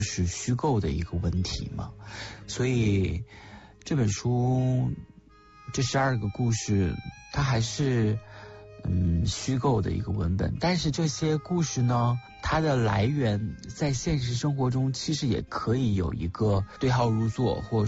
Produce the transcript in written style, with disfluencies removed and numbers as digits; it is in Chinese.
是虚构的一个问题嘛。所以这本书这12个故事它还是虚构的一个文本，但是这些故事呢，它的来源在现实生活中其实也可以有一个对号入座，或者